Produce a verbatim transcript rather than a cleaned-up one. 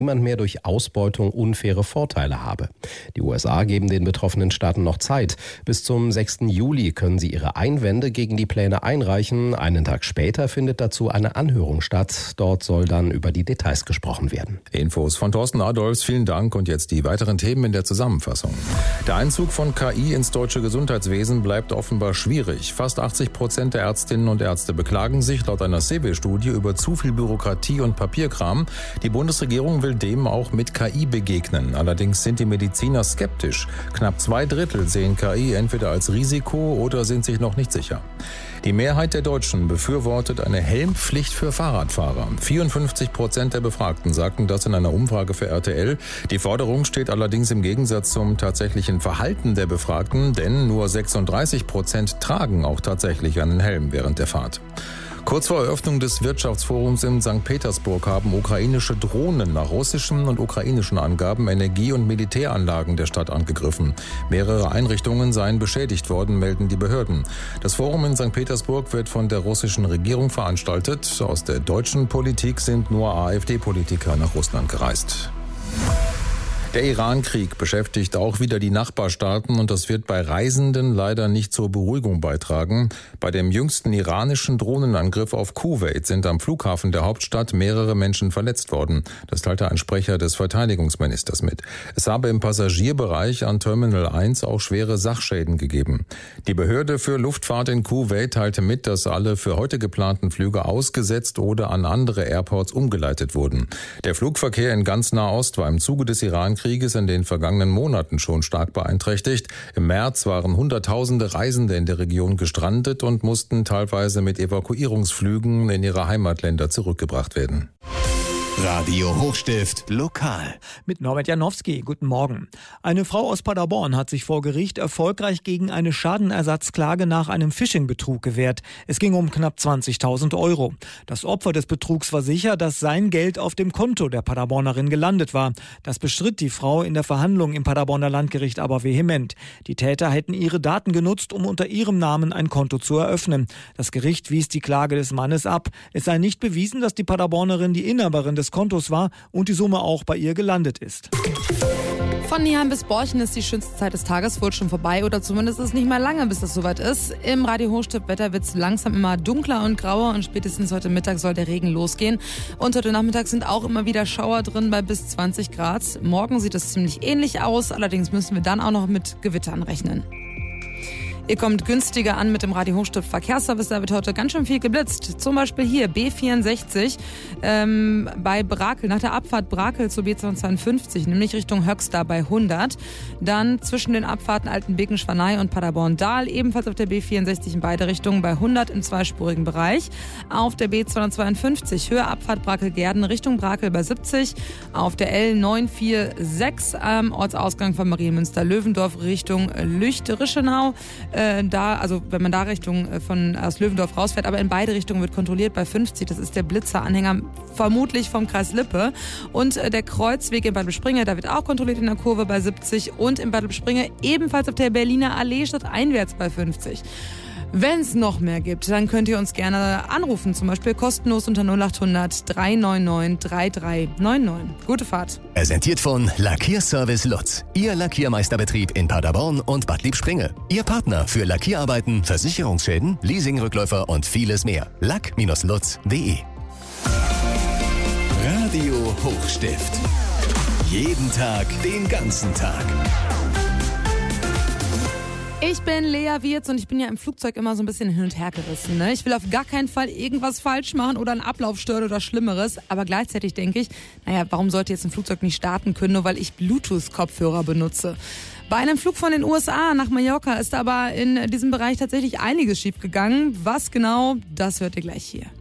niemand mehr durch Ausbeutung unfaire Vorteile habe. Die U S A geben den betroffenen Staaten noch Zeit. Bis zum sechsten Juli können sie ihre Einwände gegen die Pläne einreichen. Einen Tag später findet dazu eine Anhörung statt. Dort soll dann über die Details gesprochen werden. Infos von Thorsten Adolfs, vielen Dank. Und jetzt die weiteren Themen in der Zusammenfassung. Der Einzug von K I ins deutsche Gesundheitswesen bleibt offenbar schwierig. Fast achtzig Prozent der Ärztinnen und Ärzte beklagen sich laut einer C W-Studie über zu viel Bürokratie und Papierkram. Die Bundesregierung will dem auch mit K I begegnen. Allerdings sind die Mediziner skeptisch. Knapp zwei Drittel sehen K I entweder als Risiko oder sind sich noch nicht sicher. Die Mehrheit der Deutschen befürwortet eine Helmpflicht für Fahrradfahrer. vierundfünfzig Prozent der Befragten sagten das in einer Umfrage für R T L. Die Forderung steht allerdings im Gegensatz zum tatsächlichen Verhalten der Befragten, denn nur sechsunddreißig Prozent tragen auch tatsächlich einen Helm während der Fahrt. Kurz vor Eröffnung des Wirtschaftsforums in Sankt Petersburg haben ukrainische Drohnen nach russischen und ukrainischen Angaben Energie- und Militäranlagen der Stadt angegriffen. Mehrere Einrichtungen seien beschädigt worden, melden die Behörden. Das Forum in Sankt Petersburg wird von der russischen Regierung veranstaltet. Aus der deutschen Politik sind nur AfD-Politiker nach Russland gereist. Der Iran-Krieg beschäftigt auch wieder die Nachbarstaaten und das wird bei Reisenden leider nicht zur Beruhigung beitragen. Bei dem jüngsten iranischen Drohnenangriff auf Kuwait sind am Flughafen der Hauptstadt mehrere Menschen verletzt worden. Das teilte ein Sprecher des Verteidigungsministers mit. Es habe im Passagierbereich an Terminal eins auch schwere Sachschäden gegeben. Die Behörde für Luftfahrt in Kuwait teilte mit, dass alle für heute geplanten Flüge ausgesetzt oder an andere Airports umgeleitet wurden. Der Flugverkehr in ganz Nahost war im Zuge des Iran-Krieges Krieges in den vergangenen Monaten schon stark beeinträchtigt. Im März waren Hunderttausende Reisende in der Region gestrandet und mussten teilweise mit Evakuierungsflügen in ihre Heimatländer zurückgebracht werden. Radio Hochstift lokal. Mit Norbert Janowski, guten Morgen. Eine Frau aus Paderborn hat sich vor Gericht erfolgreich gegen eine Schadenersatzklage nach einem Phishing-Betrug gewehrt. Es ging um knapp zwanzigtausend Euro. Das Opfer des Betrugs war sicher, dass sein Geld auf dem Konto der Paderbornerin gelandet war. Das bestritt die Frau in der Verhandlung im Paderborner Landgericht aber vehement. Die Täter hätten ihre Daten genutzt, um unter ihrem Namen ein Konto zu eröffnen. Das Gericht wies die Klage des Mannes ab. Es sei nicht bewiesen, dass die Paderbornerin die Inhaberin des Kontos war und die Summe auch bei ihr gelandet ist. Von Neheim bis Borchen ist die schönste Zeit des Tages wohl schon vorbei oder zumindest ist es nicht mehr lange, bis das soweit ist. Im Radio Hochstift-Wetter wird es langsam immer dunkler und grauer und spätestens heute Mittag soll der Regen losgehen. Und heute Nachmittag sind auch immer wieder Schauer drin bei bis zwanzig Grad. Morgen sieht es ziemlich ähnlich aus, allerdings müssen wir dann auch noch mit Gewittern rechnen. Ihr kommt günstiger an mit dem Radio Hochstift Verkehrsservice, da wird heute ganz schön viel geblitzt. Zum Beispiel hier B vierundsechzig ähm, bei Brakel, nach der Abfahrt Brakel zur B zweihundertzweiundfünfzig, nämlich Richtung Höxter bei hundert. Dann zwischen den Abfahrten Altenbeken, Schwanei und Paderborn-Dahl, ebenfalls auf der B vierundsechzig in beide Richtungen bei hundert im zweispurigen Bereich. Auf der B zweihundertzweiundfünfzig Höhe Abfahrt Brakel-Gerden Richtung Brakel bei siebzig. Auf der L neun vier sechs am Ortsausgang von Marienmünster-Löwendorf Richtung Lüchte-Rischenau. Äh, da, also wenn man da Richtung äh, von aus Löwendorf rausfährt, aber in beide Richtungen wird kontrolliert bei fünfzig. Das ist der Blitzer-Anhänger vermutlich vom Kreis Lippe. Und äh, der Kreuzweg in Bad Springe, da wird auch kontrolliert in der Kurve bei siebzig und in Bad Springe ebenfalls auf der Berliner Allee statt einwärts bei fünfzig. Wenn es noch mehr gibt, dann könnt ihr uns gerne anrufen, zum Beispiel kostenlos unter null acht hundert drei neun neun drei drei neun neun. Gute Fahrt. Präsentiert von Lackierservice Lutz, Ihr Lackiermeisterbetrieb in Paderborn und Bad Liebspringe. Ihr Partner für Lackierarbeiten, Versicherungsschäden, Leasingrückläufer und vieles mehr. lack Bindestrich lutz punkt de. Radio Hochstift. Jeden Tag, den ganzen Tag. Ich bin Lea Wirz und ich bin ja im Flugzeug immer so ein bisschen hin und her gerissen. Ne? Ich will auf gar keinen Fall irgendwas falsch machen oder einen Ablauf stören oder Schlimmeres. Aber gleichzeitig denke ich, naja, warum sollte jetzt ein Flugzeug nicht starten können, nur weil ich Bluetooth-Kopfhörer benutze? Bei einem Flug von den U S A nach Mallorca ist aber in diesem Bereich tatsächlich einiges schiefgegangen. Was genau, das hört ihr gleich hier.